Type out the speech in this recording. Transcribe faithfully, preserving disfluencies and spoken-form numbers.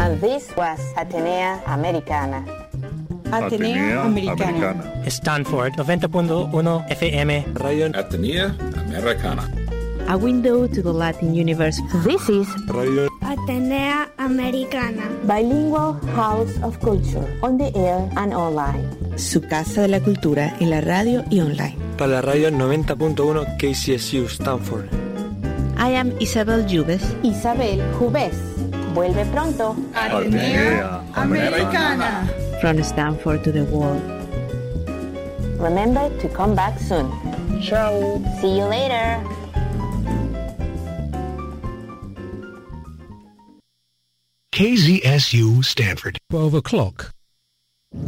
And this was Atenea Americana. Atenea Americana. Stanford noventa punto uno F M. Radio Atenea Americana. A window to the Latin universe. This is Radio Atenea Americana. Bilingual House of Culture, on the air and online. Su casa de la cultura en la radio y online. Para la radio noventa punto uno K C S U Stanford. I am Isabel Jubes. Isabel Jubes. Vuelve pronto. Atenea Americana. From Stanford to the world. Remember to come back soon. Ciao. See you later. K Z S U Stanford. twelve o'clock.